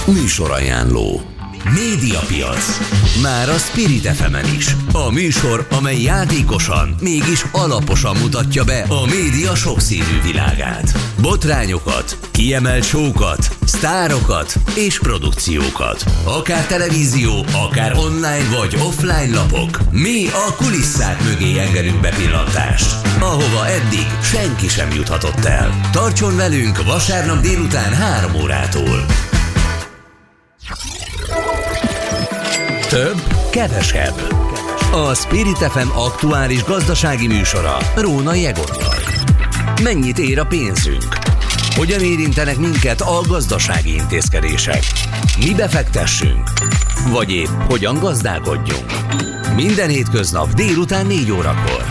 Műsorajánló. Médiapiac. Már a Spirit FM-en is. A műsor, amely játékosan, mégis alaposan mutatja be a média sokszínű világát. Botrányokat, kiemelt show-kat, sztárokat és produkciókat. Akár televízió, akár online vagy offline lapok. Mi a kulisszák mögé engedünk bepillantást, ahova eddig senki sem juthatott el. Tartson velünk vasárnap délután 3 órától. Több, kevesebb. A Spirit FM aktuális gazdasági műsora Rónai Egonnal. Mennyit ér a pénzünk? Hogyan érintenek minket a gazdasági intézkedések? Mi befektessünk? Vagy épp hogyan gazdálkodjunk? Minden hétköznap délután 4 órakor.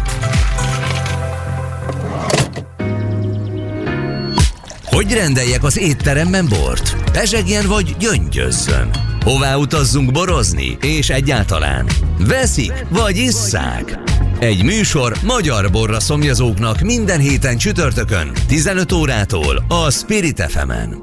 Hogy rendeljek az étteremben bort? Pezsegjen vagy gyöngyözzön? Hová utazzunk borozni? És egyáltalán veszik vagy isszák? Egy műsor magyar borra szomjazóknak minden héten csütörtökön 15 órától a Spirit FM-en.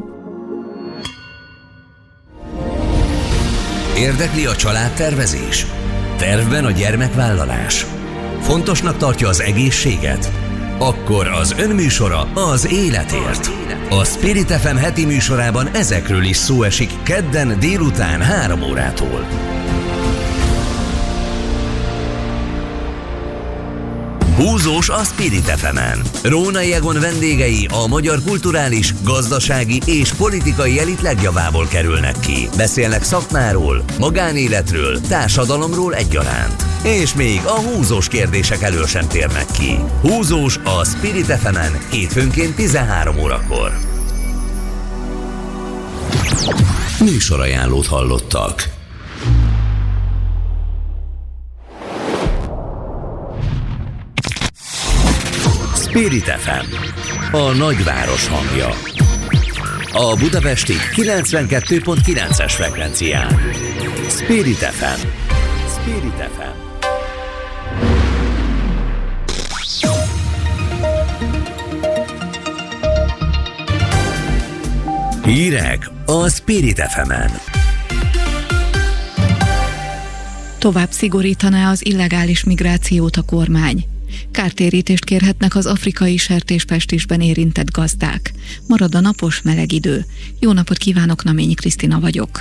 Érdekli a családtervezés? Tervben a gyermekvállalás? Fontosnak tartja az egészséget? Akkor az önműsora az életért. A Spirit FM heti műsorában ezekről is szó esik kedden délután 3 órától. Húzós a Spirit FM-en. Rónai Egon vendégei a magyar kulturális, gazdasági és politikai elit legjavából kerülnek ki. Beszélnek szakmáról, magánéletről, társadalomról egyaránt. És még a húzós kérdések elől sem térnek ki. Húzós a Spirit FM-en hétfőnként 13 órakor. Műsorajánlót hallottak. Spirit FM, a nagyváros hangja. A budapesti 92.9-es frekvencián. Spirit FM. Spirit FM. Hírek a Spirit FM-en. Tovább szigorítaná az illegális migrációt a kormány. Kártérítést kérhetnek az afrikai sertéspestisben érintett gazdák. Marad a napos, meleg idő. Jó napot kívánok, Naményi Krisztina vagyok.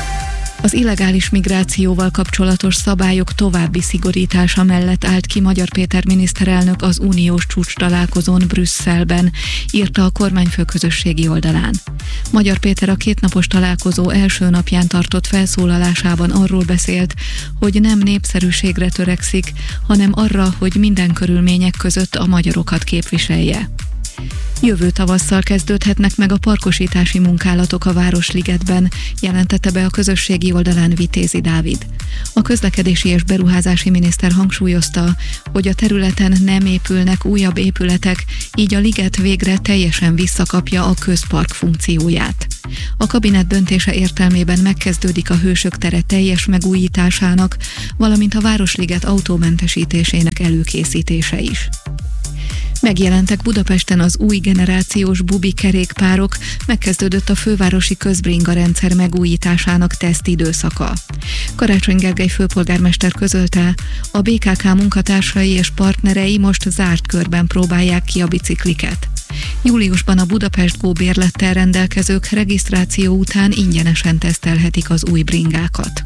Az illegális migrációval kapcsolatos szabályok további szigorítása mellett állt ki Magyar Péter miniszterelnök az uniós csúcstalálkozón Brüsszelben, írta a kormányfő közösségi oldalán. Magyar Péter a 2 napos találkozó első napján tartott felszólalásában arról beszélt, hogy nem népszerűségre törekszik, hanem arra, hogy minden körülmények között a magyarokat képviselje. Jövő tavasszal kezdődhetnek meg a parkosítási munkálatok a Városligetben, jelentette be a közösségi oldalán Vitézi Dávid. A közlekedési és beruházási miniszter hangsúlyozta, hogy a területen nem épülnek újabb épületek, így a liget végre teljesen visszakapja a közpark funkcióját. A kabinet döntése értelmében megkezdődik a Hősök tere teljes megújításának, valamint a Városliget autómentesítésének előkészítése is. Megjelentek Budapesten az új generációs bubi kerékpárok, megkezdődött a fővárosi közbringa rendszer megújításának tesztidőszaka. Karácsony Gergely főpolgármester közölte, a BKK munkatársai és partnerei most zárt körben próbálják ki a bicikliket. Júliusban a Budapest Go bérlettel rendelkezők regisztráció után ingyenesen tesztelhetik az új bringákat.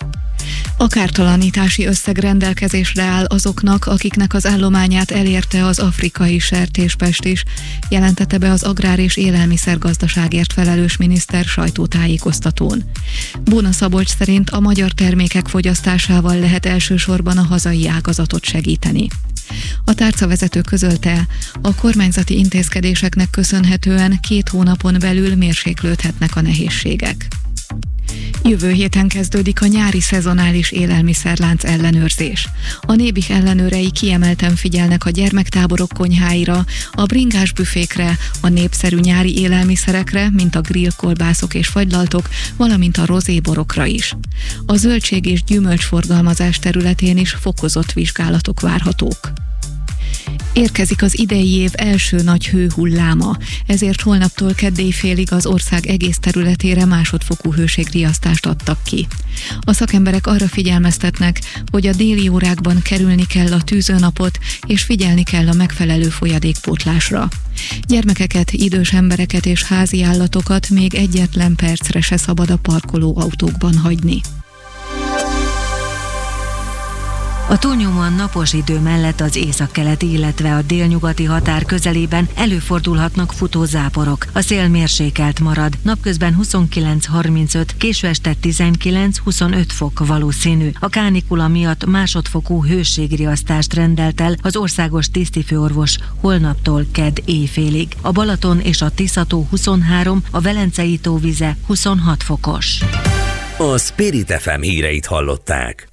A kártalanítási összeg rendelkezésre áll azoknak, akiknek az állományát elérte az afrikai sertéspestis, jelentette be az Agrár- és Élelmiszergazdaságért felelős miniszter sajtótájékoztatón. Bóna Szabolcs szerint a magyar termékek fogyasztásával lehet elsősorban a hazai ágazatot segíteni. A tárcavezető közölte, a kormányzati intézkedéseknek köszönhetően 2 hónapon belül mérséklődhetnek a nehézségek. Jövő héten kezdődik a nyári szezonális élelmiszerlánc ellenőrzés. A Nébih ellenőrei kiemelten figyelnek a gyermektáborok konyháira, a bringás büfékre, a népszerű nyári élelmiszerekre, mint a grillkolbászok és fagylaltok, valamint a rozéborokra is. A zöldség és gyümölcsforgalmazás területén is fokozott vizsgálatok várhatók. Érkezik az idei év első nagy hőhulláma, ezért holnaptól kedd éjfélig az ország egész területére másodfokú hőségriasztást adtak ki. A szakemberek arra figyelmeztetnek, hogy a déli órákban kerülni kell a tűzőnapot, és figyelni kell a megfelelő folyadékpótlásra. Gyermekeket, idős embereket és házi állatokat még egyetlen percre se szabad a parkoló autókban hagyni. A túlnyomóan napos idő mellett az északkeleti, illetve a délnyugati határ közelében előfordulhatnak futózáporok. A szél mérsékelt marad, napközben 29-35, késő este 19-25 fok valószínű. A kánikula miatt másodfokú hőségriasztást rendelt el az országos tisztifőorvos holnaptól kedd éjfélig. A Balaton és a Tisza-tó 23, a Velencei tó vize 26 fokos. A Spirit FM híreit hallották.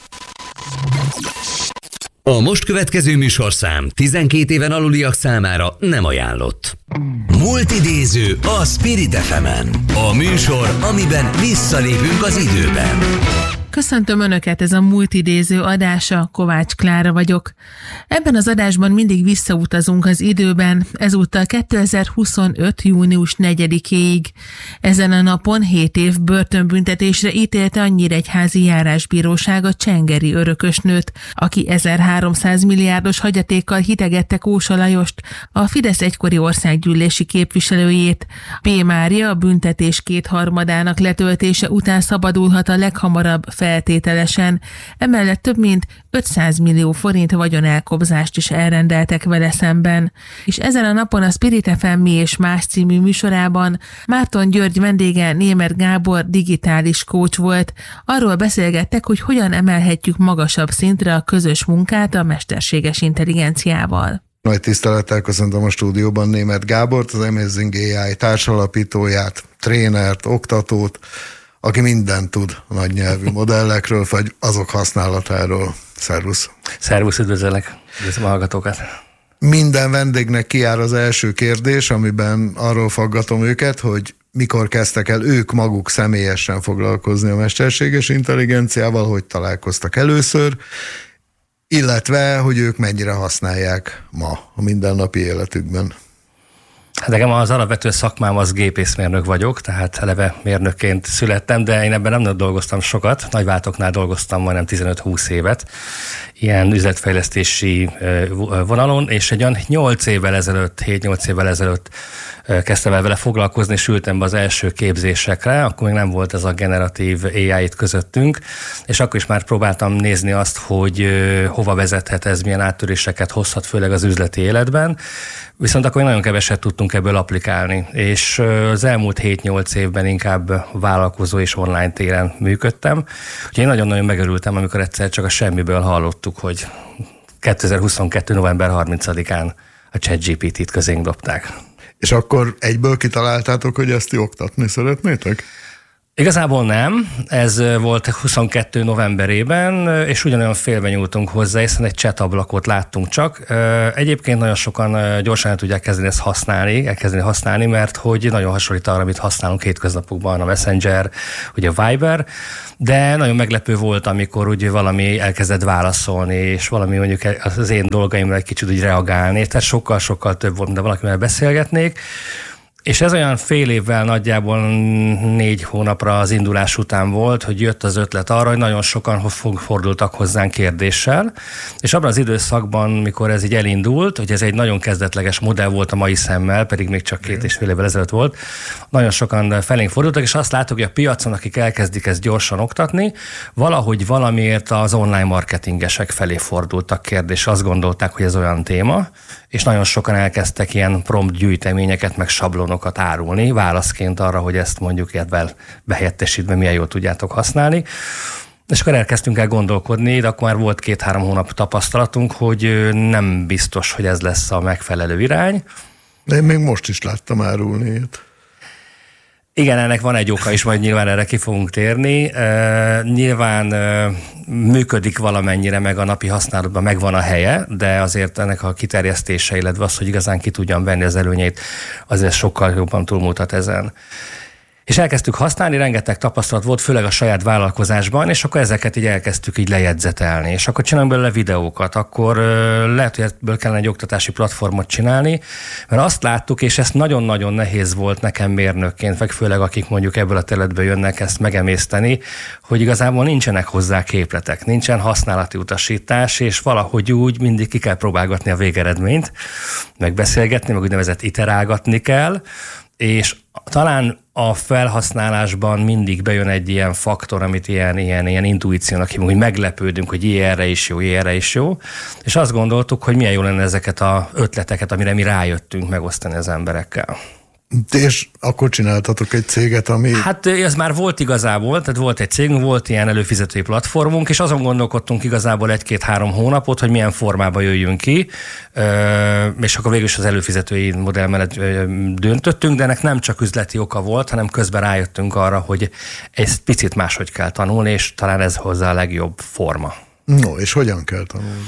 A most következő műsorszám 12 éven aluliak számára nem ajánlott. Multidéző a Spirit FM-en. A műsor, amiben visszalépünk az időben. Köszöntöm Önöket, ez a multidéző adása, Kovács Klára vagyok. Ebben az adásban mindig visszautazunk az időben, ezúttal 2025. június 4-éig. Ezen a napon 7 év börtönbüntetésre ítélte a Nyíregyházi Járásbíróság a csengeri örökösnőt, aki 1300 milliárdos hagyatékkal hitegette Kósa Lajost, a Fidesz egykori országgyűlési képviselőjét. P. Mária a büntetés 2/3 letöltése után szabadulhat a leghamarabb feltételesen, emellett több mint 500 millió forint vagyonelkobzást is elrendeltek vele szemben. És ezen a napon a Spirit FM Mi és Más című műsorában Márton György vendége Németh Gábor digitális coach volt. Arról beszélgettek, hogy hogyan emelhetjük magasabb szintre a közös munkát a mesterséges intelligenciával. Nagy tisztelettel köszöntöm a stúdióban Németh Gábort, az Amazing AI társalapítóját, trénert, oktatót, aki mindent tud a nagynyelvű modellekről, vagy azok használatáról. Szervusz! Szervusz, üdvözöllek! Üdvözlöm a hallgatókat! Minden vendégnek kijár az első kérdés, amiben arról faggatom őket, hogy mikor kezdtek el ők maguk személyesen foglalkozni a mesterséges intelligenciával, hogy találkoztak először, illetve, hogy ők mennyire használják ma a mindennapi életükben. Hát nekem az alapvető szakmám az gépészmérnök vagyok, tehát eleve mérnökként születtem, de én ebben nem dolgoztam sokat, nagyváltóknál dolgoztam majdnem 15-20 évet, ilyen üzletfejlesztési vonalon, és egy olyan 7-8 évvel ezelőtt kezdtem el vele foglalkozni, és ültem be az első képzésekre, akkor még nem volt ez a generatív AI itt közöttünk, és akkor is már próbáltam nézni azt, hogy hova vezethet ez, milyen áttöréseket hozhat, főleg az üzleti életben, viszont akkor nagyon keveset tudtunk ebből applikálni, és az elmúlt 7-8 évben inkább vállalkozó és online téren működtem. Úgyhogy én nagyon-nagyon megörültem, amikor egyszer csak a semmiből hallottuk, hogy 2022. november 30-án a ChatGPT-t közénk dobták. És akkor egyből kitaláltátok, hogy ezt ti oktatni szeretnétek? Igazából nem, ez volt 22 novemberében, és ugyanolyan félve nyúltunk hozzá, hiszen egy chat ablakot láttunk csak. Egyébként nagyon sokan gyorsan el tudják elkezdeni használni, mert hogy nagyon hasonlít arra, amit használunk hétköznapokban, a Messenger, ugye a Viber, de nagyon meglepő volt, amikor úgy valami elkezdett válaszolni, és valami mondjuk az én dolgaimra egy kicsit úgy reagálni, tehát sokkal-sokkal több volt, mint valakivel beszélgetnék. És ez olyan fél évvel nagyjából 4 hónapra az indulás után volt, hogy jött az ötlet arra, hogy nagyon sokan fordultak hozzánk kérdéssel, és abban az időszakban, mikor ez így elindult, hogy ez egy nagyon kezdetleges modell volt a mai szemmel, pedig még csak 2,5 évvel ezelőtt volt, nagyon sokan felénk fordultak, és azt látok, hogy a piacon, akik elkezdik ezt gyorsan oktatni, valahogy valamiért az online marketingesek felé fordultak kérdés, azt gondolták, hogy ez olyan téma, és nagyon sokan elkezdtek ilyen prompt gyűjteményeket, meg sablonokat árulni, válaszként arra, hogy ezt mondjuk ebben behelyettesítve milyen jól tudjátok használni. És akkor elkezdtünk el gondolkodni, de akkor már volt 2-3 hónap tapasztalatunk, hogy nem biztos, hogy ez lesz a megfelelő irány. De én még most is láttam árulni ilyet. Igen, ennek van egy oka is, majd nyilván erre ki fogunk térni. Nyilván működik valamennyire, meg a napi használatban megvan a helye, de azért ennek a kiterjesztése, illetve az, hogy igazán ki tudjam venni az előnyeit, azért sokkal jobban túlmutat ezen. És elkezdtük használni, rengeteg tapasztalat volt, főleg a saját vállalkozásban, és akkor ezeket így elkezdtük így lejegyzetelni. És akkor csinálunk belőle videókat, akkor lehet, hogy ebből kellene egy oktatási platformot csinálni, mert azt láttuk, és ezt nagyon-nagyon nehéz volt nekem mérnökként, vagy főleg akik mondjuk ebből a területből jönnek ezt megemészteni, hogy igazából nincsenek hozzá képletek, nincsen használati utasítás, és valahogy úgy mindig ki kell próbálgatni a végeredményt, megbeszélgetni, meg úgynevezett iterálgatni kell, és talán a felhasználásban mindig bejön egy ilyen faktor, amit ilyen intuíciónak hívunk, hogy meglepődünk, hogy erre is jó, és azt gondoltuk, hogy milyen jó lenne ezeket az ötleteket, amire mi rájöttünk, megosztani az emberekkel. És akkor csináltatok egy céget, ami... Hát ez már volt igazából, tehát volt egy cégünk, volt ilyen előfizetői platformunk, és azon gondolkodtunk igazából 1-2-3 hónapot, hogy milyen formában jöjjünk ki, és akkor végül is az előfizetői modell mellett döntöttünk, de ennek nem csak üzleti oka volt, hanem közben rájöttünk arra, hogy ezt picit máshogy kell tanulni, és talán ez hozzá a legjobb forma. No, és hogyan kell tanulni?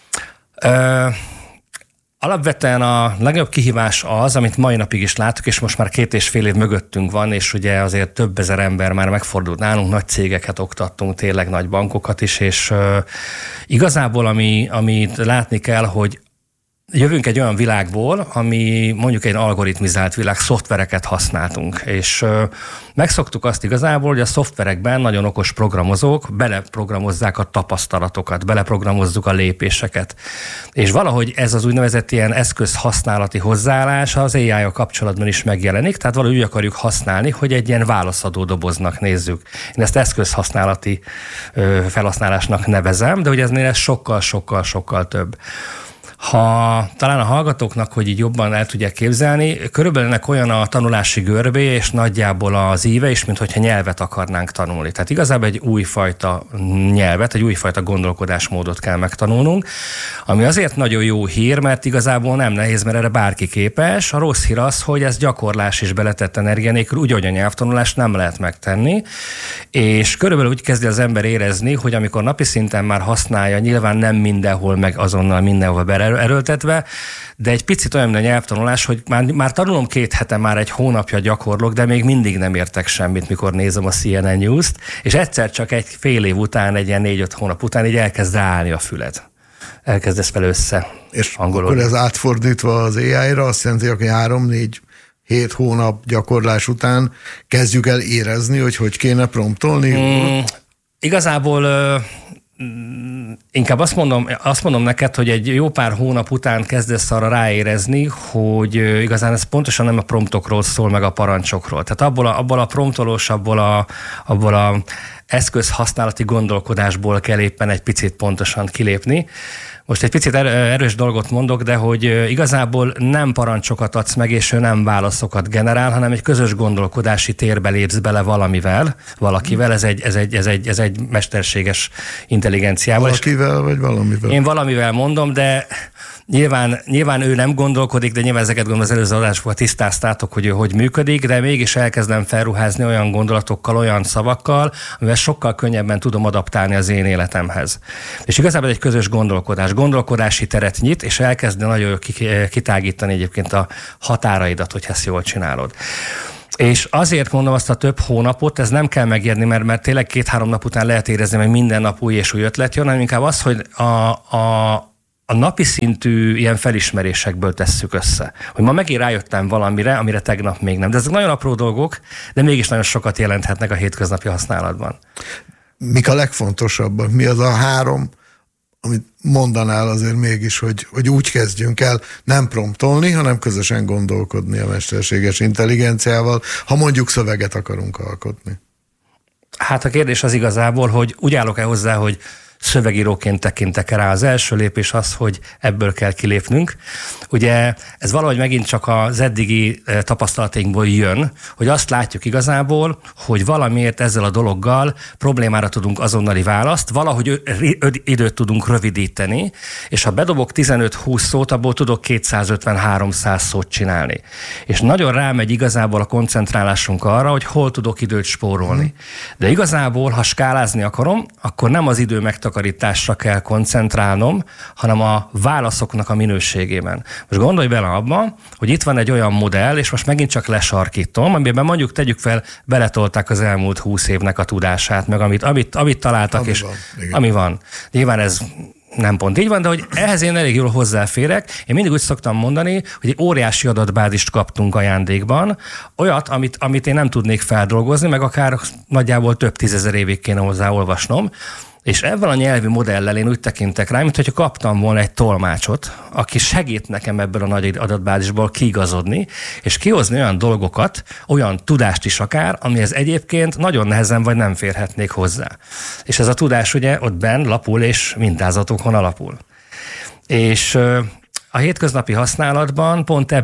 Alapvetően a legnagyobb kihívás az, amit mai napig is látok, és most már 2,5 év mögöttünk van, és ugye azért több ezer ember már megfordult nálunk, nagy cégeket oktattunk, tényleg nagy bankokat is, és igazából amit látni kell, hogy jövünk egy olyan világból, ami mondjuk egy algoritmizált világ, szoftvereket használtunk, és megszoktuk azt igazából, hogy a szoftverekben nagyon okos programozók beleprogramozzák a tapasztalatokat, beleprogramozzuk a lépéseket. És valahogy ez az úgynevezett ilyen eszközhasználati hozzáállás az AI-jal kapcsolatban is megjelenik, tehát valahogy úgy akarjuk használni, hogy egy ilyen válaszadó doboznak nézzük. Én ezt eszközhasználati felhasználásnak nevezem, de ugye ez sokkal több. Ha talán a hallgatóknak, hogy így jobban el tudják képzelni, körülbelül ennek olyan a tanulási görbé, és nagyjából az íve is, mint hogyha nyelvet akarnánk tanulni. Tehát igazából egy újfajta nyelvet, egy újfajta gondolkodásmódot kell megtanulnunk, ami azért nagyon jó hír, mert igazából nem nehéz, mert erre bárki képes. A rossz hír az, hogy ez gyakorlás is beletett energia nélkül, úgy, hogy a nyelvtanulást nem lehet megtenni, és körülbelül úgy kezdi az ember érezni, hogy amikor napi szinten már használja, nyilván nem mindenhol, meg azonnal mindenhol erőltetve, de egy picit olyan, mint a nyelvtanulás, hogy már tanulom 2 hete, már egy hónapja gyakorlok, de még mindig nem értek semmit, mikor nézem a CNN News-t, és egyszer csak egy fél év után, egy ilyen 4-5 hónap után így elkezd ráállni a füled. Elkezdesz fel össze. És akkor ez átfordítva az AI-ra azt jelenti, hogy 3-4-7 hónap gyakorlás után kezdjük el érezni, hogy kéne promptolni? Igazából inkább azt mondom neked, hogy egy jó pár hónap után kezdesz arra ráérezni, hogy igazán ez pontosan nem a promptokról szól, meg a parancsokról. Tehát abból a promptolós, abból a eszközhasználati gondolkodásból kell éppen egy picit pontosan kilépni. Most egy picit erős dolgot mondok, de hogy igazából nem parancsokat adsz meg, és ő nem válaszokat generál, hanem egy közös gondolkodási térbe lépsz bele valakivel. Ez egy mesterséges intelligenciával. Valakivel vagy valamivel? Én valamivel mondom, de nyilván ő nem gondolkodik, de nyilván ezeket gondolom az előző adásból tisztáztátok, hogy ő hogy működik, de mégis elkezdem felruházni olyan gondolatokkal, olyan szavakkal, amivel sokkal könnyebben tudom adaptálni az én életemhez. És igazából egy közös gondolkodási teret nyit, és elkezd nagyon jól kitágítani egyébként a határaidat, hogy ezt jól csinálod. És azért mondom azt a több hónapot, ez nem kell megérni, mert tényleg 2-3 nap után lehet érezni, hogy minden nap új és új ötlet jön, hanem inkább az, hogy a napi szintű ilyen felismerésekből tesszük össze. Hogy ma megint rájöttem valamire, amire tegnap még nem. De ezek nagyon apró dolgok, de mégis nagyon sokat jelenthetnek a hétköznapi használatban. Mik a legfontosabbak? Mi az a 3, amit mondanál azért mégis, hogy úgy kezdjünk el nem promptolni, hanem közösen gondolkodni a mesterséges intelligenciával, ha mondjuk szöveget akarunk alkotni? Hát a kérdés az igazából, hogy úgy állok-e hozzá, hogy szövegíróként tekintek rá. Az első lépés az, hogy ebből kell kilépnünk. Ugye ez valahogy megint csak az eddigi tapasztalatainkból jön, hogy azt látjuk igazából, hogy valamiért ezzel a dologgal problémára tudunk azonnali választ, valahogy időt tudunk rövidíteni, és ha bedobok 15-20 szót, abból tudok 250-300 szót csinálni. És nagyon rámegy igazából a koncentrálásunk arra, hogy hol tudok időt spórolni. De igazából, ha skálázni akarom, akkor nem az idő megtakarítás megtakarításra kell koncentrálnom, hanem a válaszoknak a minőségében. Most gondolj bele abba, hogy itt van egy olyan modell, és most megint csak lesarkítom, amiben mondjuk tegyük fel, beletolták az elmúlt 20 évnek a tudását, meg amit találtak, és ami van. Nyilván ez nem pont így van, de hogy ehhez én elég jól hozzáférek. Én mindig úgy szoktam mondani, hogy egy óriási adatbázist kaptunk ajándékban, olyat, amit én nem tudnék feldolgozni, meg akár nagyjából több 10 000 évig kéne hozzáolvasnom. És ebben a nyelvi modellel én úgy tekintek rá, mint hogyha kaptam volna egy tolmácsot, aki segít nekem ebből a nagy adatbázisból kiigazodni, és kihozni olyan dolgokat, olyan tudást is akár, amihez egyébként nagyon nehezen vagy nem férhetnék hozzá. És ez a tudás ugye ott benn lapul és mintázatokon alapul. És a hétköznapi használatban pont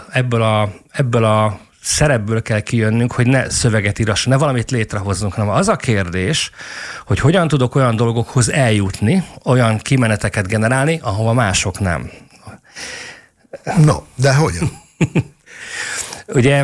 ebből a szerepből kell kijönnünk, hogy ne szöveget írassunk, ne valamit létrehozzunk, hanem az a kérdés, hogy hogyan tudok olyan dolgokhoz eljutni, olyan kimeneteket generálni, ahova mások nem. No, de hogyan? Ugye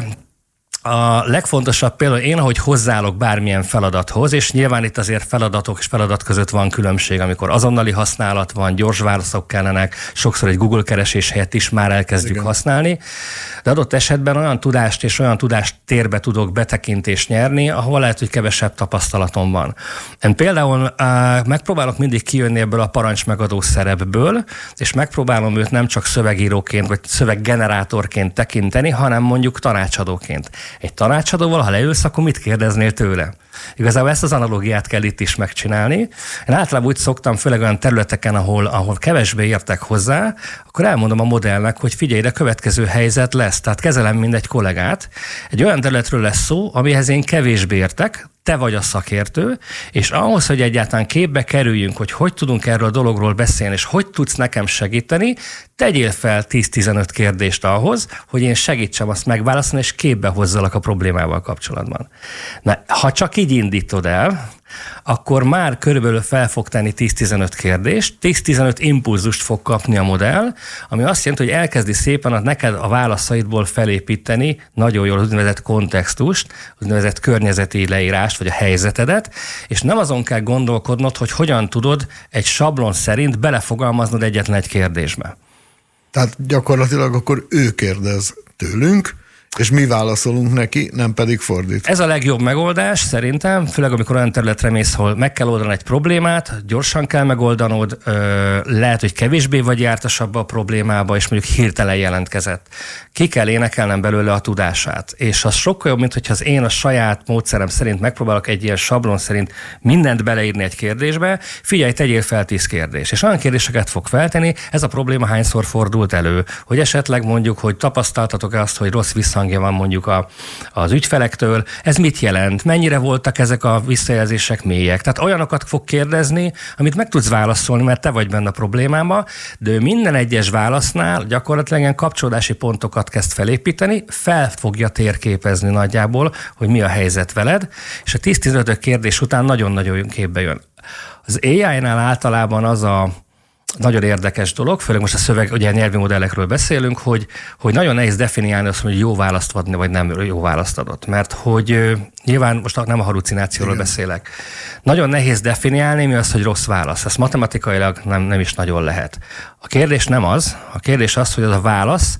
a legfontosabb például én, ahogy hozzáállok bármilyen feladathoz, és nyilván itt azért feladatok és feladat között van különbség, amikor azonnali használat van, gyors válaszok kellenek, sokszor egy Google keresés helyett is már elkezdjük használni, de adott esetben olyan tudást és olyan tudást térbe tudok betekintést nyerni, ahol lehet, hogy kevesebb tapasztalatom van. Én például megpróbálok mindig kijönni ebből a parancsmegadó szerepből, és megpróbálom őt nem csak szövegíróként vagy szöveggenerátorként tekinteni, hanem mondjuk tanácsadóként. Egy tanácsadóval, ha leülsz, akkor mit kérdeznél tőle? Igazából ezt az analógiát kell itt is megcsinálni. Én általában úgy szoktam, főleg olyan területeken, ahol kevesbé értek hozzá, akkor elmondom a modellnek, hogy figyelj, de következő helyzet lesz. Tehát kezelem mint egy kollégát. Egy olyan területről lesz szó, amihez én kevésbé értek, te vagy a szakértő, és ahhoz, hogy egyáltalán képbe kerüljünk, hogy tudunk erről a dologról beszélni, és hogy tudsz nekem segíteni, tegyél fel 10-15 kérdést ahhoz, hogy én segítsem azt megválaszolni, és képbe hozzalak a problémával kapcsolatban. Na, ha csak így indítod el, akkor már körülbelül fel fog tenni 10-15 kérdést, 10-15 impulzust fog kapni a modell, ami azt jelenti, hogy elkezdi szépen neked a válaszaidból felépíteni nagyon jól úgynevezett kontextust, úgynevezett környezeti leírást, vagy a helyzetedet, és nem azon kell gondolkodnod, hogy hogyan tudod egy sablon szerint belefogalmaznod egyetlen egy kérdésbe. Tehát gyakorlatilag akkor ő kérdez tőlünk, és mi válaszolunk neki, nem pedig fordít. Ez a legjobb megoldás szerintem, főleg amikor olyan területre mész, ahol meg kell oldani egy problémát, gyorsan kell megoldanod, lehet, hogy kevésbé vagy jártasabb a problémába, és mondjuk hirtelen jelentkezett. Ki kell énekelnem belőle a tudását. És az sokkal jobb, mint hogyha az én a saját módszerem szerint megpróbálok egy ilyen sablon szerint mindent beleírni egy kérdésbe, figyelj, tegyél fel 10 kérdést. És olyan kérdéseket fog feltenni, ez a probléma hányszor fordult elő, hogy esetleg mondjuk, hogy tapasztaltatok-e azt, hogy rossz visszhangja van mondjuk az ügyfelektől, ez mit jelent, mennyire voltak ezek a visszajelzések mélyek. Tehát olyanokat fog kérdezni, amit meg tudsz válaszolni, mert te vagy benne a problémában, de ő minden egyes válasznál gyakorlatilag ilyen kapcsolódási pontokat kezd felépíteni, fel fogja térképezni nagyjából, hogy mi a helyzet veled, és a 10-15 kérdés után nagyon-nagyon képbe jön. Az AI-nál általában az a nagyon érdekes dolog, főleg most a szöveg, ugye nyelvi modellekről beszélünk, hogy nagyon nehéz definiálni azt, hogy jó választ adni, vagy nem jó választ adott. Mert hogy nyilván most nem a halucinációról beszélek. Nagyon nehéz definiálni, mi az, hogy rossz válasz. Ezt matematikailag nem is nagyon lehet. A kérdés nem az, a kérdés az, hogy az a válasz,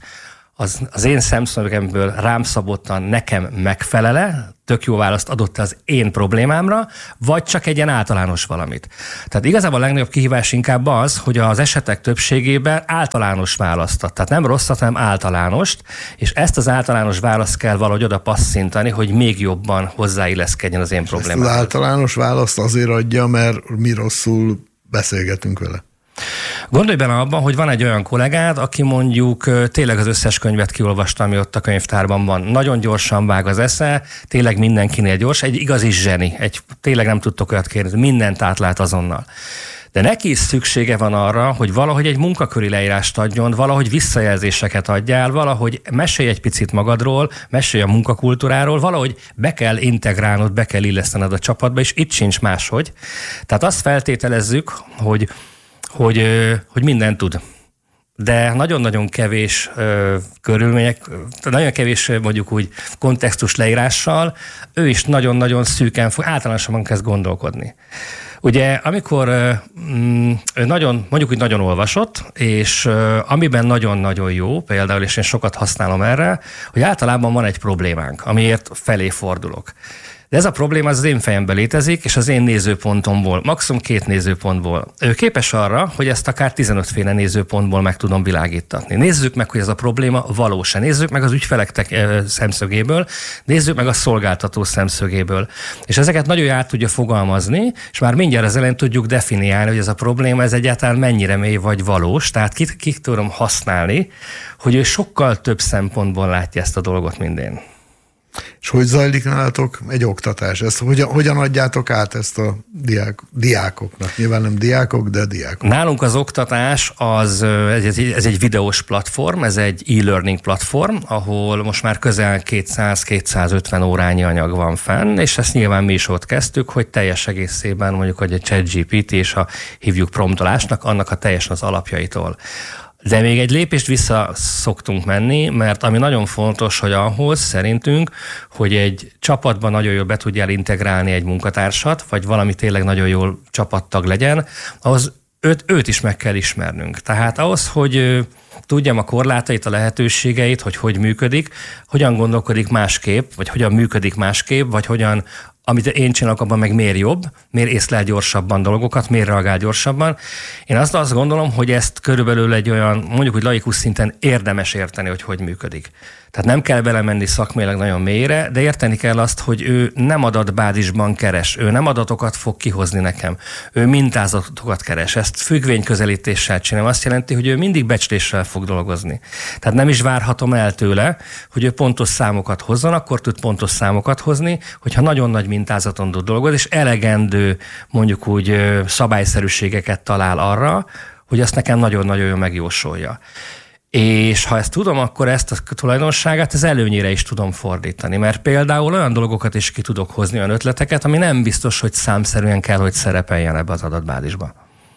az én szemszögemből rám szabottan nekem megfelele, tök jó választ adott az én problémámra, vagy csak egy ilyen általános valamit. Tehát igazából a legnagyobb kihívás inkább az, hogy az esetek többségében általános választ ad. Tehát nem rosszat, hanem általánost, és ezt az általános választ kell valahogy oda passzintani, hogy még jobban hozzáilleszkedjen az én problémámhoz. Az általános választ azért adja, mert mi rosszul beszélgetünk vele. Gondolj bele abban, hogy van egy olyan kollégád, aki mondjuk tényleg az összes könyvet kiolvasta, ami ott a könyvtárban van. Nagyon gyorsan vág az esze, tényleg mindenkinél gyors, egy igazi zseni, tényleg nem tudtok olyat kérni, mindent átlát azonnal. De neki is szüksége van arra, hogy valahogy egy munkaköri leírást adjon, valahogy visszajelzéseket adjál, valahogy mesélj egy picit magadról, mesélj a munkakultúráról, valahogy be kell integrálnod, be kell illesztened a csapatba, és itt sincs máshogy. Tehát azt feltételezzük, hogy mindent tud. de nagyon-nagyon kevés körülmények, nagyon kevés mondjuk úgy kontextus leírással, ő is nagyon-nagyon szűken általánosan kezd gondolkodni. Ugye, amikor mondjuk úgy nagyon olvasott, és amiben nagyon-nagyon jó, például, és én sokat használom erre, hogy általában van egy problémánk, amiért felé fordulok. De ez a probléma az én fejemben létezik, és az én nézőpontomból, maximum 2 nézőpontból. Ő képes arra, hogy ezt akár 15 féle nézőpontból meg tudom világítatni. Nézzük meg, hogy ez a probléma valós-e. Nézzük meg az ügyfelek szemszögéből, nézzük meg a szolgáltató szemszögéből. És ezeket nagyon jól át tudja fogalmazni, és már mindjárt az elején tudjuk definiálni, hogy ez a probléma ez egyáltalán mennyire mély vagy valós. Tehát kit tudom használni, hogy ő sokkal több szempontból látja ezt a dolgot, mint én. És hogy zajlik nálatok egy oktatás? Ezt hogyan adjátok át ezt a diákoknak? Nyilván nem diákok, de diákok. Nálunk az oktatás ez egy videós platform, ez egy e-learning platform, ahol most már közel 200-250 órányi anyag van fenn, és ezt nyilván mi is ott kezdtük, hogy teljes egészében mondjuk, hogy a ChatGPT és hívjuk promptolásnak, annak a teljesen az alapjaitól. De még egy lépést vissza szoktunk menni, mert ami nagyon fontos, hogy ahhoz szerintünk, hogy egy csapatban nagyon jól be tudjál integrálni egy munkatársat, vagy valami tényleg nagyon jól csapattag legyen, ahhoz őt is meg kell ismernünk. Tehát ahhoz, hogy tudjam a korlátait, a lehetőségeit, hogy működik, hogyan gondolkodik másképp, vagy hogyan működik másképp, vagy hogyan, amit én csinálok, abban meg miért jobb, miért észlel gyorsabban dolgokat, miért reagál gyorsabban. Én azt gondolom, hogy ezt körülbelül egy olyan, mondjuk, hogy laikus szinten érdemes érteni, hogy működik. Tehát nem kell belemenni szakmailag nagyon mélyre, de érteni kell azt, hogy ő nem adatbázisban keres, ő nem adatokat fog kihozni nekem, ő mintázatokat keres, ezt függvényközelítéssel csinálom. Azt jelenti, hogy ő mindig becsléssel fog dolgozni. Tehát nem is várhatom el tőle, hogy ő pontos számokat hozzon, akkor tud pontos számokat hozni, hogyha nagyon nagy mintázaton tud dolgozni, és elegendő mondjuk úgy szabályszerűségeket talál arra, hogy azt nekem nagyon-nagyon jól megjósolja. És ha ezt tudom, akkor ezt a tulajdonságát az előnyére is tudom fordítani, mert például olyan dolgokat is ki tudok hozni, olyan ötleteket, ami nem biztos, hogy számszerűen kell, hogy szerepeljen ebbe az adatbázisba.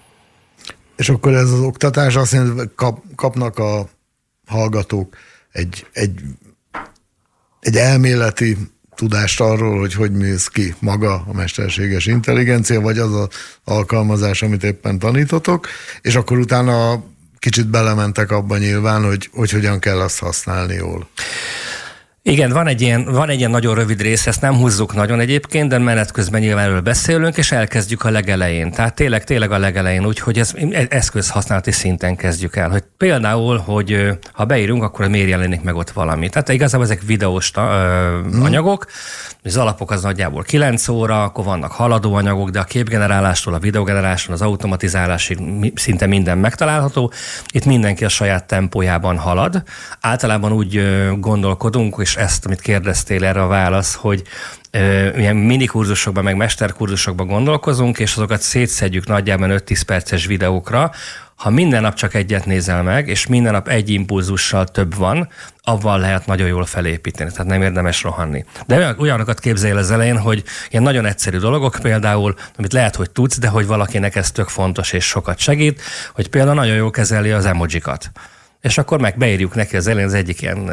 És akkor ez az oktatás azt jelenti, hogy kapnak a hallgatók egy elméleti tudást arról, hogy néz ki maga a mesterséges intelligencia, vagy az az alkalmazás, amit éppen tanítotok, és akkor utána kicsit belementek abban nyilván, hogy hogyan kell azt használni jól. Igen, van egy ilyen nagyon rövid rész, ezt nem húzzuk nagyon egyébként, de menet közben nyilván erről beszélünk, és elkezdjük a legelején. Tehát tényleg a legelején, úgyhogy ez eszközhasználati szinten kezdjük el. Hogy például, hogy ha beírunk, akkor miért jelenik meg ott valami. Tehát igazából ezek videós anyagok, az alapok az nagyjából 9 óra, akkor vannak haladó anyagok, de a képgenerálástól, a videogenerálástól, az automatizálásig szinte minden megtalálható. Itt mindenki a saját tempójában halad. Általában úgy gondolkodunk, és ezt, amit kérdeztél, erre a válasz, hogy ilyen minikurzusokban, meg mesterkurzusokban gondolkozunk, és azokat szétszedjük nagyjából 5-10 perces videókra. Ha minden nap csak egyet nézel meg, és minden nap egy impulzussal több van, avval lehet nagyon jól felépíteni, tehát nem érdemes rohanni. De olyanokat képzelj az elején, hogy ilyen nagyon egyszerű dolgok, például, amit lehet, hogy tudsz, de hogy valakinek ez tök fontos és sokat segít, hogy például nagyon jól kezeli az emojikat. És akkor beírjuk neki az elején az egyik ilyen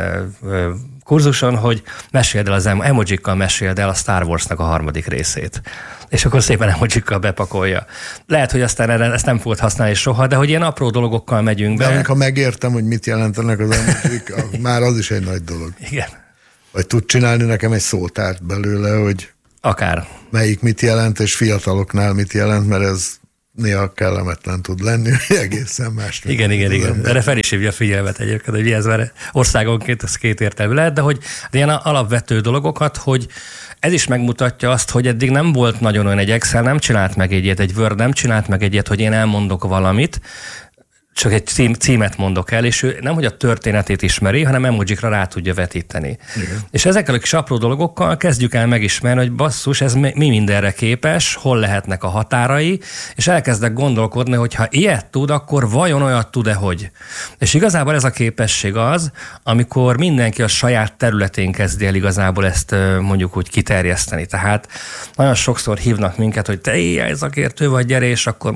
kurzuson, hogy meséld el az emojikkal, meséld el a Star Wars-nak a 3. részét. És akkor szépen emojikkal bepakolja. Lehet, hogy aztán ezt nem fogod használni soha, de hogy ilyen apró dologokkal megyünk be. De amikor megértem, hogy mit jelentenek az emojik, már az is egy nagy dolog. Igen. Vagy tud csinálni nekem egy szótárt belőle, hogy akár melyik mit jelent, és fiataloknál mit jelent, mert ez néha kellemetlen tud lenni, egészen más. Igen. Erre fel is hívja a figyelmet egyébként, hogy ez már országonként ez kétértelmű lehet, de hogy ilyen alapvető dolgokat, hogy ez is megmutatja azt, hogy eddig nem volt nagyon olyan, egy Excel nem csinált meg egy ilyet, egy Word nem csinált meg egy ilyet, hogy én elmondok valamit, csak egy címet mondok el, és ő nem, hogy a történetét ismeri, hanem emojikra rá tudja vetíteni. Igen. És ezekkel a kis apró dolgokkal kezdjük el megismerni, hogy basszus, ez mi mindenre képes, hol lehetnek a határai, és elkezdek gondolkodni, hogy ha ilyet tud, akkor vajon olyat tud-e, hogy. És igazából ez a képesség az, amikor mindenki a saját területén kezdi el igazából ezt mondjuk úgy kiterjeszteni. Tehát nagyon sokszor hívnak minket, hogy te AI szakértő vagy, gyere, és akkor most itt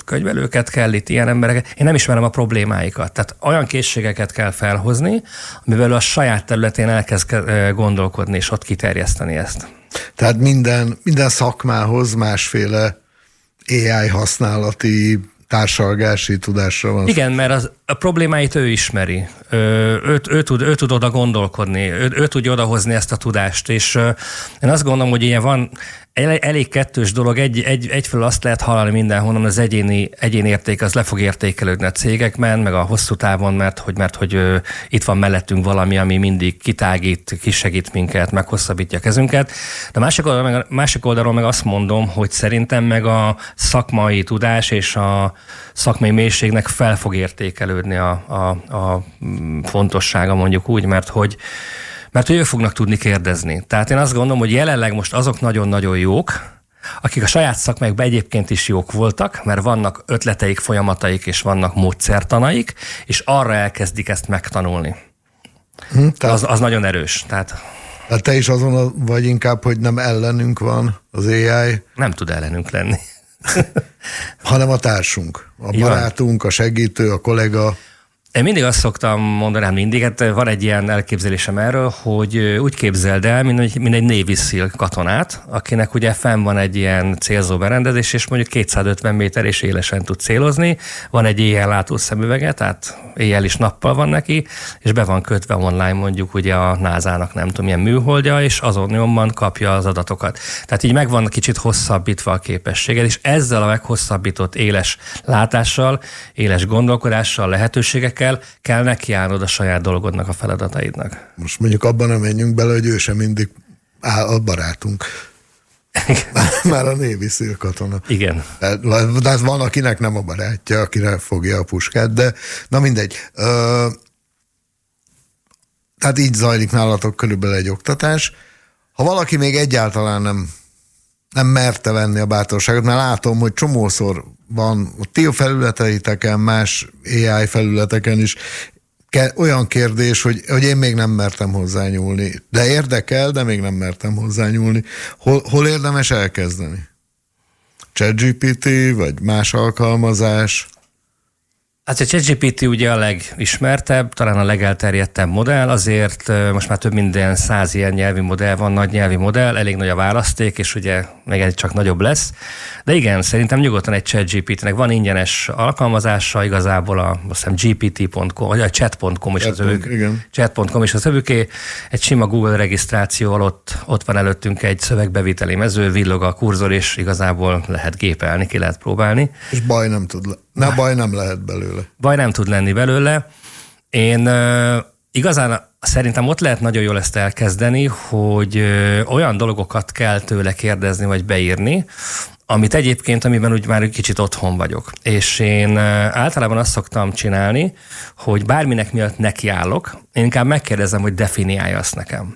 könyvelőket kell itt, ilyen embereket. Én nem ismerem a problémáikat. Tehát olyan készségeket kell felhozni, amivel a saját területén elkezd gondolkodni, és ott kiterjeszteni ezt. Tehát minden szakmához másféle AI használati, társalgási tudásra van. Igen, mert a problémáit ő ismeri. Ő tud oda gondolkodni, ő tudja odahozni ezt a tudást, és én azt gondolom, hogy ilyen van elég kettős dolog. Egyfelől azt lehet hallani mindenhonnan, az egyéni érték az le fog értékelődni a cégekben, meg a hosszú távon, mert hogy itt van mellettünk valami, ami mindig kitágít, kisegít minket, meghosszabbítja a kezünket. De másik oldalról meg azt mondom, hogy szerintem meg a szakmai tudás és a szakmai mélységnek fel fog értékelődni a fontossága, mondjuk úgy, mert hogy ők fognak tudni kérdezni. Tehát én azt gondolom, hogy jelenleg most azok nagyon-nagyon jók, akik a saját szakmájukban egyébként is jók voltak, mert vannak ötleteik, folyamataik, és vannak módszertanaik, és arra elkezdik ezt megtanulni. Az nagyon erős. Tehát te is azon vagy inkább, hogy nem ellenünk van az AI? Nem tud ellenünk lenni. Hanem a társunk, a barátunk, a segítő, a kollega. Én mindig azt szoktam mondani, hát van egy ilyen elképzelésem erről, hogy úgy képzeld el, mint egy Navy SEAL katonát, akinek ugye fenn van egy ilyen célzó berendezés, és mondjuk 250 méter és élesen tud célozni, van egy éjjellátó szemüvege, tehát éjjel is nappal van neki, és be van kötve online mondjuk ugye a NASA-nak nem tudom milyen műholdja, és azon nyomban kapja az adatokat. Tehát így meg van kicsit hosszabbítva a képességed, és ezzel a meghosszabbított éles látással, éles gondolkodással, lehetőségekkel kell nekiállnod a saját dolgodnak, a feladataidnak. Most mondjuk abban nem menjünk bele, hogy ő sem mindig a barátunk. Már a Navy SEAL katona. Igen. De van, akinek nem a barátja, akire fogja a puskát, de na mindegy. Tehát így zajlik nálatok körülbelül egy oktatás. Ha valaki még egyáltalán nem merte venni a bátorságot, mert látom, hogy csomószor van a ti felületeiteken, más AI felületeken is olyan kérdés, hogy én még nem mertem hozzányúlni. De érdekel, de még nem mertem hozzányúlni. Hol érdemes elkezdeni? ChatGPT, vagy más alkalmazás? Hát a ChatGPT ugye a legismertebb, talán a legelterjedtebb modell, azért most már több minden 100 ilyen nyelvi modell van, nagy nyelvi modell, elég nagy a választék, és ugye meg egy csak nagyobb lesz. De igen, szerintem nyugodtan egy ChatGPT-nek van ingyenes alkalmazása, igazából azt hiszem gpt.com, vagy a chat.com is az övük. Chat.com is az övüké. Egy sima Google regisztrációval ott van előttünk egy szövegbeviteli mező, villog a kurzor, és igazából lehet gépelni, ki lehet próbálni. És baj nem lehet belőle. Baj nem tud lenni belőle. Én igazán szerintem ott lehet nagyon jól ezt elkezdeni, hogy olyan dolgokat kell tőle kérdezni, vagy beírni, amiben úgy már egy kicsit otthon vagyok. És én általában azt szoktam csinálni, hogy bárminek miatt nekiállok, én inkább megkérdezem, hogy definiálja azt nekem.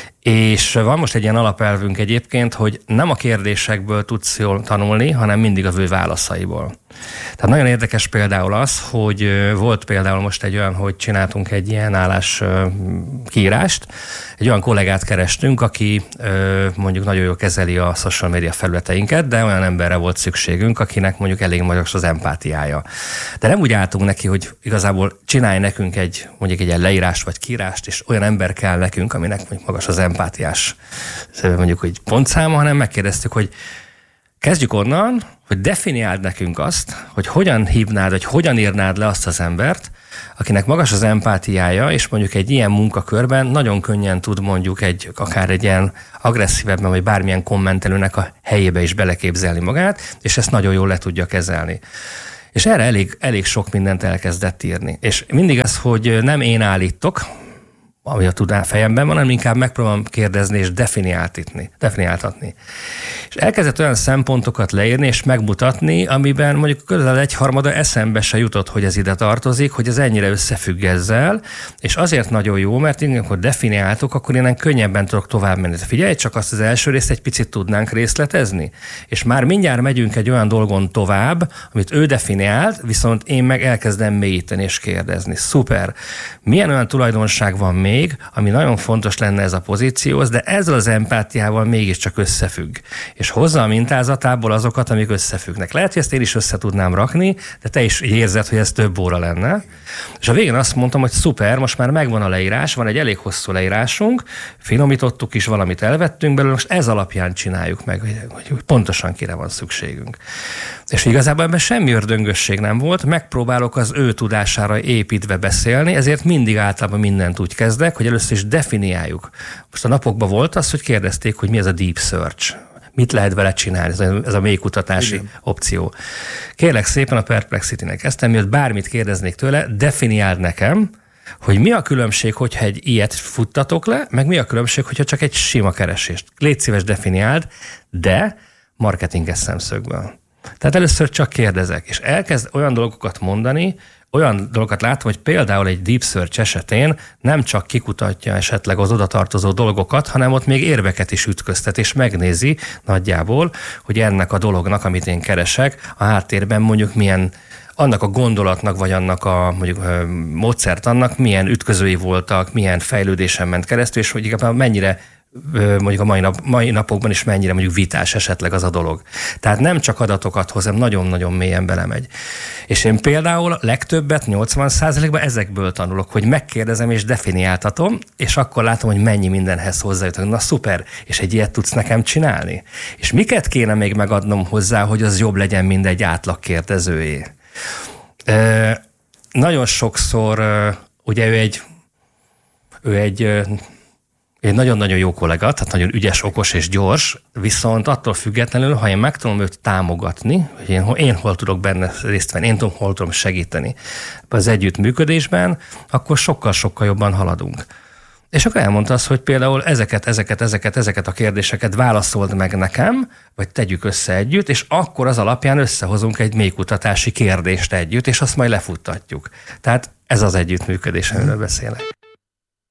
És van most egy ilyen alapelvünk egyébként, hogy nem a kérdésekből tudsz jól tanulni, hanem mindig az ő válaszaiból. Tehát nagyon érdekes például az, hogy volt például most egy olyan, hogy csináltunk egy ilyen álláskiírást, egy olyan kollégát kerestünk, aki mondjuk nagyon jól kezeli a social media felületeinket, de olyan emberre volt szükségünk, akinek mondjuk elég magas az empátiája. De nem úgy álltunk neki, hogy igazából csinálj nekünk mondjuk egy ilyen leírást vagy kiírást, és olyan ember kell nekünk, aminek mondjuk magas az empátiás mondjuk egy pontszáma, hanem megkérdeztük, hogy kezdjük onnan, hogy definiáld nekünk azt, hogy hogyan hívnád, vagy hogyan írnád le azt az embert, akinek magas az empátiája, és mondjuk egy ilyen munkakörben nagyon könnyen tud mondjuk akár egy ilyen agresszívebben, vagy bármilyen kommentelőnek a helyébe is beleképzelni magát, és ezt nagyon jól le tudja kezelni. És erre elég sok mindent elkezdett írni. És mindig az, hogy nem én állítok, ami a fejemben van, hanem inkább megpróbálom kérdezni és definiáltatni. És elkezdett olyan szempontokat leírni és megmutatni, amiben mondjuk közel egyharmada eszembe se jutott, hogy ez ide tartozik, hogy ez ennyire összefügg ezzel, és azért nagyon jó, mert amikor definiáltuk, akkor innen könnyebben tudok tovább menni. Figyelj, csak azt az első részt egy picit tudnánk részletezni, és már mindjárt megyünk egy olyan dolgon tovább, amit ő definiált, viszont én meg elkezdem mélyíteni és kérdezni. Szuper! Milyen olyan tulajdonság van még, még, ami nagyon fontos lenne ez a pozícióhoz, de ezzel az empátiával mégiscsak összefügg. És hozza a mintázatából azokat, amik összefüggnek. Lehet, hogy ezt én is össze tudnám rakni, de te is érzed, hogy ez több óra lenne. És a végén azt mondtam, hogy szuper, most már megvan a leírás, van egy elég hosszú leírásunk, finomítottuk is, valamit elvettünk belőle, most ez alapján csináljuk meg, hogy pontosan kire van szükségünk. És igazából ebben semmi ördöngösség nem volt, megpróbálok az ő tudására építve beszélni, ezért mindig általában mindent úgy kezdek, hogy először is definiáljuk. Most a napokban volt az, hogy kérdezték, hogy mi ez a deep search. Mit lehet vele csinálni, ez a mély kutatási opció. Kérlek szépen a Perplexity-nek ezt, mielőtt bármit kérdeznék tőle, definiáld nekem, hogy mi a különbség, hogyha egy ilyet futtatok le, meg mi a különbség, hogyha csak egy sima keresést. Légy szíves, definiáld, de marketinges szemszögből. Tehát először csak kérdezek, és elkezd olyan dolgokat mondani, olyan dolgokat látom, hogy például egy deep search esetén nem csak kikutatja esetleg az oda tartozó dolgokat, hanem ott még érveket is ütköztet, és megnézi nagyjából, hogy ennek a dolognak, amit én keresek, a háttérben mondjuk milyen, annak a gondolatnak, vagy annak a mondjuk módszertannak milyen ütközői voltak, milyen fejlődésen ment keresztül, és hogy igazából mennyire mondjuk a mai napokban is mennyire mondjuk vitás esetleg az a dolog. Tehát nem csak adatokat hoz, hanem nagyon-nagyon mélyen belemegy. És én például legtöbbet, 80%-ban ezekből tanulok, hogy megkérdezem és definiáltatom, és akkor látom, hogy mennyi mindenhez hozzájutok. Na szuper, és egy ilyet tudsz nekem csinálni? És miket kéne még megadnom hozzá, hogy az jobb legyen, mint egy átlag kérdezőjé? Nagyon sokszor, ugye ő egy nagyon-nagyon jó kollega, tehát nagyon ügyes, okos és gyors, viszont attól függetlenül, ha én meg tudom őt támogatni, hogy én hol tudok benne részt venni, én hol tudom segíteni az együttműködésben, akkor sokkal-sokkal jobban haladunk. És akkor elmondta azt, hogy például ezeket a kérdéseket válaszold meg nekem, vagy tegyük össze együtt, és akkor az alapján összehozunk egy mélykutatási kérdést együtt, és azt majd lefuttatjuk. Tehát ez az együttműködés, amiről beszélek.